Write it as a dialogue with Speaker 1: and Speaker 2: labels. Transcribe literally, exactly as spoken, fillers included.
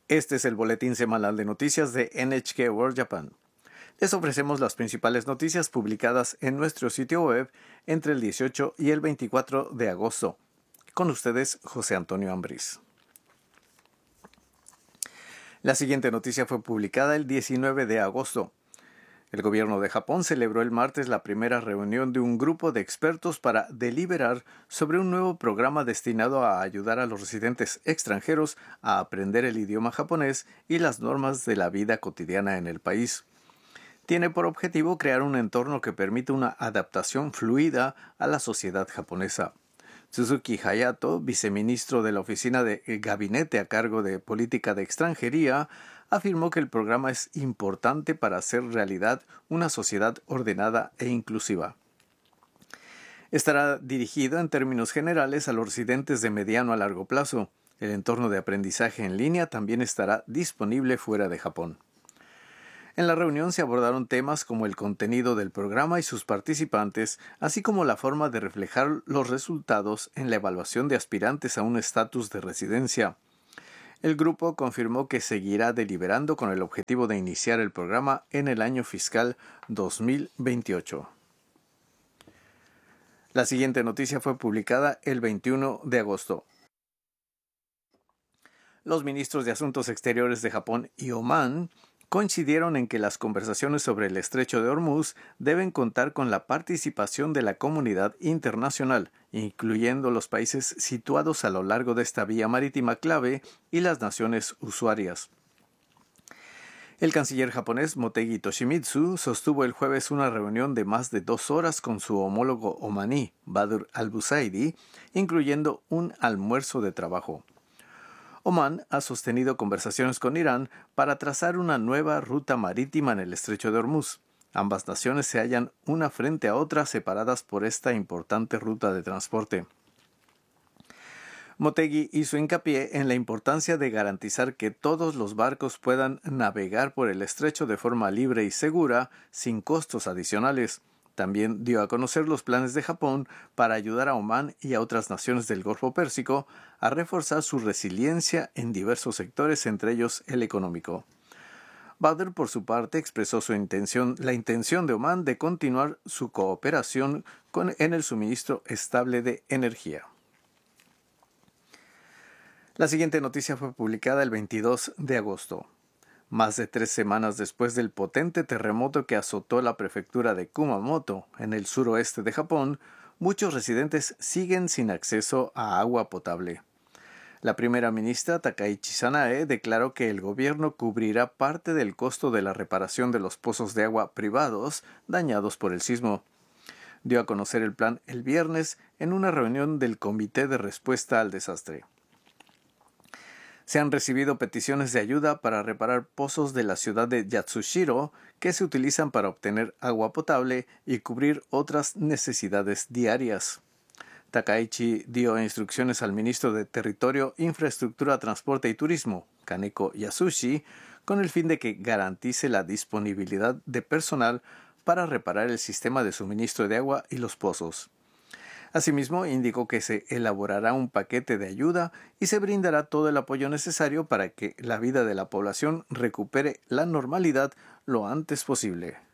Speaker 1: Este es el boletín semanal de noticias de N H K World Japan. Les ofrecemos las principales noticias publicadas en nuestro sitio web entre el dieciocho y el veinticuatro de agosto. Con ustedes, José Antonio Ambriz. La siguiente noticia fue publicada el diecinueve de agosto. El gobierno de Japón celebró el martes la primera reunión de un grupo de expertos para deliberar sobre un nuevo programa destinado a ayudar a los residentes extranjeros a aprender el idioma japonés y las normas de la vida cotidiana en el país. Tiene por objetivo crear un entorno que permita una adaptación fluida a la sociedad japonesa. Suzuki Hayato, viceministro de la Oficina de Gabinete a cargo de Política de Extranjería, afirmó que el programa es importante para hacer realidad una sociedad ordenada e inclusiva. Estará dirigido en términos generales a los residentes de mediano a largo plazo. El entorno de aprendizaje en línea también estará disponible fuera de Japón. En la reunión se abordaron temas como el contenido del programa y sus participantes, así como la forma de reflejar los resultados en la evaluación de aspirantes a un estatus de residencia. El grupo confirmó que seguirá deliberando con el objetivo de iniciar el programa en el año fiscal dos mil veintiocho. La siguiente noticia fue publicada el veintiuno de agosto. Los ministros de Asuntos Exteriores de Japón y Omán coincidieron en que las conversaciones sobre el estrecho de Hormuz deben contar con la participación de la comunidad internacional, incluyendo los países situados a lo largo de esta vía marítima clave y las naciones usuarias. El canciller japonés Motegi Toshimitsu sostuvo el jueves una reunión de más de dos horas con su homólogo omaní, Badr al-Busaidi, incluyendo un almuerzo de trabajo. Omán ha sostenido conversaciones con Irán para trazar una nueva ruta marítima en el estrecho de Hormuz. Ambas naciones se hallan una frente a otra separadas por esta importante ruta de transporte. Motegi hizo hincapié en la importancia de garantizar que todos los barcos puedan navegar por el estrecho de forma libre y segura, sin costos adicionales. También dio a conocer los planes de Japón para ayudar a Omán y a otras naciones del Golfo Pérsico a reforzar su resiliencia en diversos sectores, entre ellos el económico. Badr, por su parte, expresó su intención, la intención de Omán de continuar su cooperación con, en el suministro estable de energía. La siguiente noticia fue publicada el veintidós de agosto. Más de tres semanas después del potente terremoto que azotó la prefectura de Kumamoto, en el suroeste de Japón, muchos residentes siguen sin acceso a agua potable. La primera ministra Takaichi Sanae declaró que el gobierno cubrirá parte del costo de la reparación de los pozos de agua privados dañados por el sismo. Dio a conocer el plan el viernes en una reunión del Comité de Respuesta al Desastre. Se han recibido peticiones de ayuda para reparar pozos de la ciudad de Yatsushiro que se utilizan para obtener agua potable y cubrir otras necesidades diarias. Takaichi dio instrucciones al ministro de Territorio, Infraestructura, Transporte y Turismo, Kaneko Yasushi, con el fin de que garantice la disponibilidad de personal para reparar el sistema de suministro de agua y los pozos. Asimismo, indicó que se elaborará un paquete de ayuda y se brindará todo el apoyo necesario para que la vida de la población recupere la normalidad lo antes posible.